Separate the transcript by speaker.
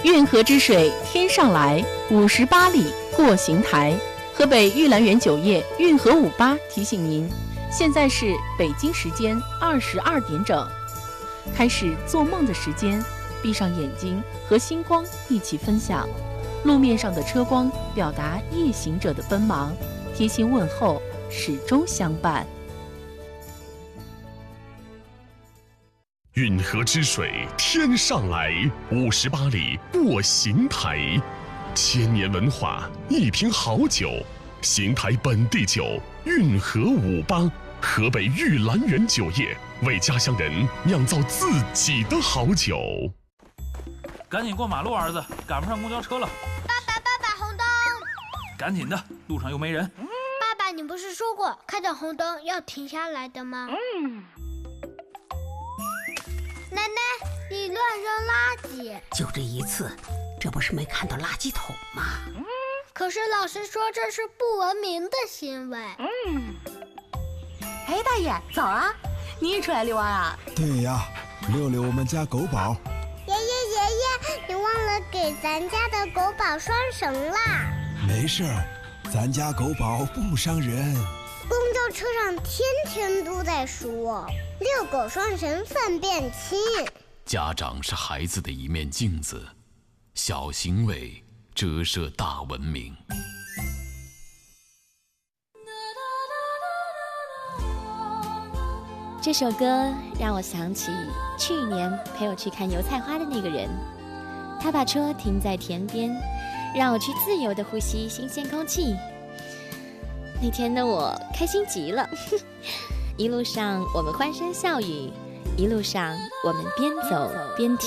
Speaker 1: 运河之水天上来，58里过邢台。河北玉兰园酒业运河58提醒您，现在是北京时间22点整，开始做梦的时间。闭上眼睛，和星光一起分享。路面上的车光表达夜行者的奔忙，贴心问候始终相伴。
Speaker 2: 运河之水天上来，58里过邢台。千年文化，一瓶好酒，邢台本地酒，运河58，河北玉兰园酒业为家乡人酿造自己的好酒。
Speaker 3: 赶紧过马路，儿子，赶不上公交车了。
Speaker 4: 爸爸，红灯！
Speaker 3: 赶紧的，路上又没人。
Speaker 4: 爸爸，你不是说过看到红灯要停下来的吗？奶奶，你乱扔垃圾！
Speaker 5: 就这一次，这不是没看到垃圾桶吗？
Speaker 4: 可是老师说这是不文明的行为。
Speaker 6: 哎，大爷，早啊！你也出来遛弯啊？
Speaker 7: 对呀，遛遛我们家狗宝。
Speaker 4: 爷爷，你忘了给咱家的狗宝拴绳啦。
Speaker 7: 没事儿，咱家狗宝不伤人。
Speaker 4: 公交车上天天都在说遛狗拴绳粪便轻。
Speaker 8: 家长是孩子的一面镜子，小行为折射大文明。
Speaker 9: 这首歌让我想起去年陪我去看油菜花的那个人，他把车停在田边，让我去自由地呼吸新鲜空气。那天的我开心极了，一路上我们欢声笑语，一路上我们边走边听。